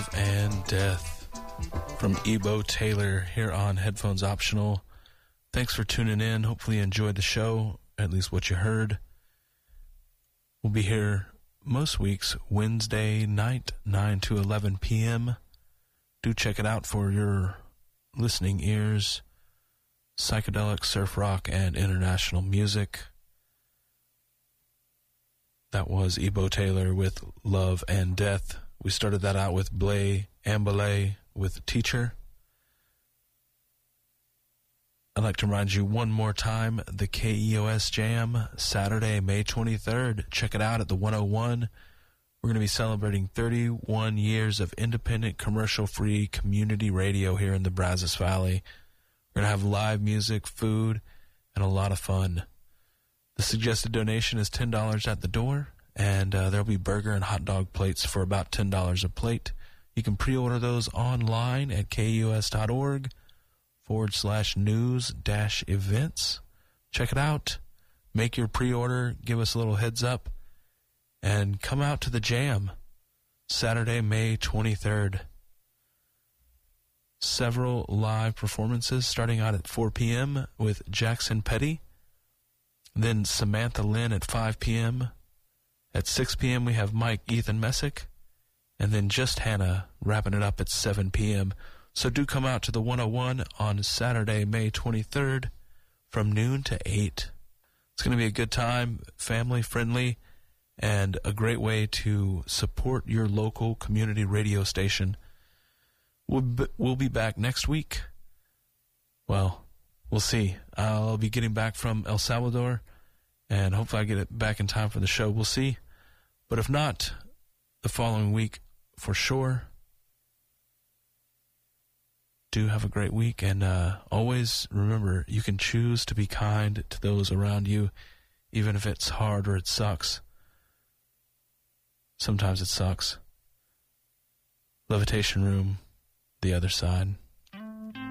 Love and Death from Ebo Taylor here on Headphones Optional. Thanks for tuning in. Hopefully you enjoyed the show, at least what you heard. We'll be here most weeks, Wednesday night, 9 to 11 p.m. Do check it out for your listening ears. Psychedelic, surf rock, and international music. That was Ebo Taylor with Love and Death. We started that out with Blay Ambelay with Teacher. I'd like to remind you one more time, the KEOS Jam, Saturday, May 23rd. Check it out at the 101. We're going to be celebrating 31 years of independent, commercial-free community radio here in the Brazos Valley. We're going to have live music, food, and a lot of fun. The suggested donation is $10 at the door, and there'll be burger and hot dog plates for about $10 a plate. You can pre-order those online at KEOS.org/news-events. Check it out. Make your pre-order. Give us a little heads up. And come out to the jam. Saturday, May 23rd. Several live performances starting out at 4 p.m. with Jackson Petty. Then Samantha Lynn at 5 p.m. At 6 p.m. we have Mike Ethan Messick. And then Just Hannah wrapping it up at 7 p.m. So do come out to the 101 on Saturday, May 23rd from noon to 8. It's going to be a good time, family friendly, and a great way to support your local community radio station. We'll be back next week. Well, we'll see. I'll be getting back from El Salvador, and hopefully I get it back in time for the show. We'll see. But if not, the following week for sure. Do have a great week, and always remember, you can choose to be kind to those around you, even if it's hard or it sucks. Sometimes it sucks. Levitation Room, the other side.